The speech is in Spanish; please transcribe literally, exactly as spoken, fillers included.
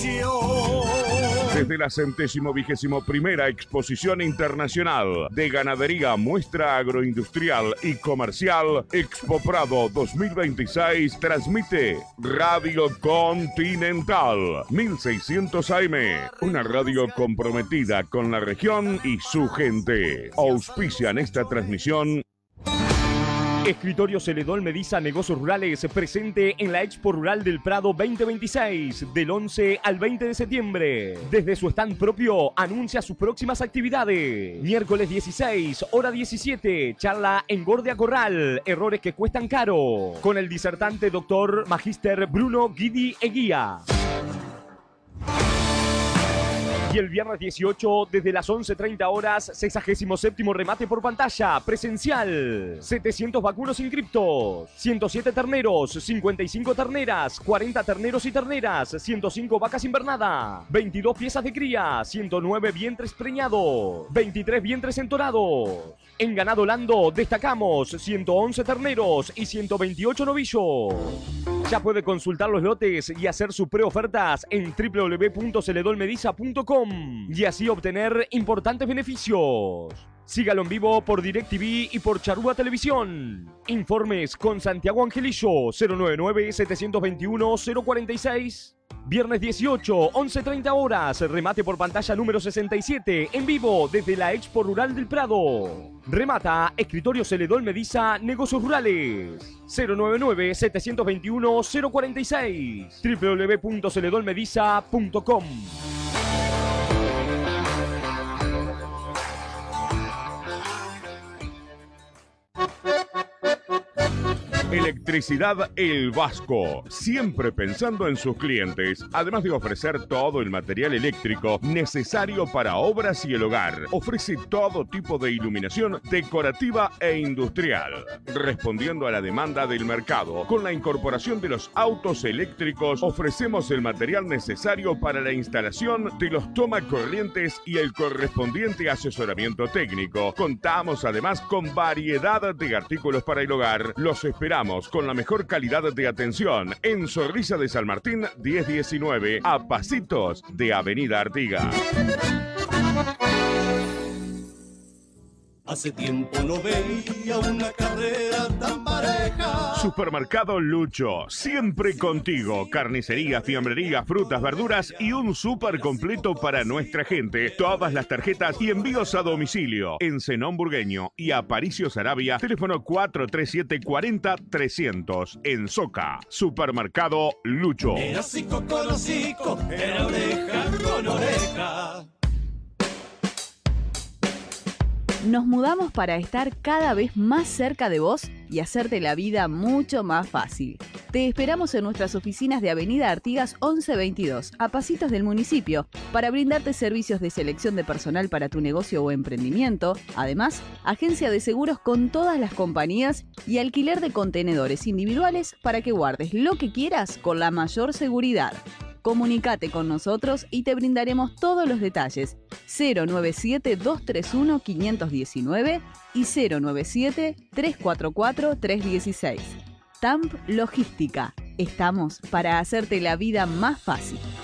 Desde la centésimo vigésimo primera Exposición Internacional de Ganadería, Muestra Agroindustrial y Comercial, Expo Prado dos mil veintiséis, transmite Radio Continental mil seiscientos A M, una radio comprometida con la región y su gente. Auspician esta transmisión Escritorio Celedón Mediza Negocios Rurales, presente en la Expo Rural del Prado veinte veintiséis, del once al veinte de septiembre. Desde su stand propio, anuncia sus próximas actividades. Miércoles dieciséis, hora diecisiete, charla Engorde a Corral, errores que cuestan caro, con el disertante doctor Magíster Bruno Guidi Eguía. Y el viernes dieciocho, desde las once treinta horas, sexagésimo séptimo remate por pantalla, presencial. setecientos vacunos inscriptos, ciento siete terneros, cincuenta y cinco terneras, cuarenta terneros y terneras, ciento cinco vacas invernada, veintidós piezas de cría, ciento nueve vientres preñados, veintitrés vientres entonados. En ganado lando destacamos ciento once terneros y ciento veintiocho novillos. Ya puede consultar los lotes y hacer sus preofertas en w w w punto celedolmediza punto com y así obtener importantes beneficios. Sígalo en vivo por DirecTV y por Charrúa Televisión. Informes con Santiago Angelillo, cero nueve nueve, siete dos uno, cero cuatro seis. Viernes dieciocho, once treinta horas, remate por pantalla número sesenta y siete, en vivo desde la Expo Rural del Prado. Remata Escritorio Celedón Mediza Negocios Rurales, cero nueve nueve, siete dos uno, cero cuatro seis, w w w punto celedolmediza punto com. Electricidad El Vasco, siempre pensando en sus clientes, además de ofrecer todo el material eléctrico necesario para obras y el hogar. Ofrece todo tipo de iluminación decorativa e industrial, respondiendo a la demanda del mercado. Con la incorporación de los autos eléctricos, ofrecemos el material necesario para la instalación de los tomacorrientes y el correspondiente asesoramiento técnico. Contamos además con variedad de artículos para el hogar. Los esperamos con la mejor calidad de atención en Zorrilla de San Martín diez diecinueve, a pasitos de Avenida Artigas. Hace tiempo no veía una carrera tan pareja. Supermercado Lucho, siempre contigo. Carnicería, fiambrería, frutas, verduras y un súper completo para nuestra gente. Todas las tarjetas y envíos a domicilio. En Zenón Burgueño y Aparicio Sarabia, teléfono cuatro tres siete, cuarenta, trescientos. En Soca, Supermercado Lucho. Era cico con hocico, era oreja con oreja. Nos mudamos para estar cada vez más cerca de vos y hacerte la vida mucho más fácil. Te esperamos en nuestras oficinas de Avenida Artigas once veintidós, a pasitos del municipio, para brindarte servicios de selección de personal para tu negocio o emprendimiento. Además, agencia de seguros con todas las compañías y alquiler de contenedores individuales para que guardes lo que quieras con la mayor seguridad. Comunicate con nosotros y te brindaremos todos los detalles. cero nueve siete, dos tres uno, cinco uno nueve y cero nueve siete, tres cuatro cuatro, tres uno seis. T A M P Logística. Estamos para hacerte la vida más fácil.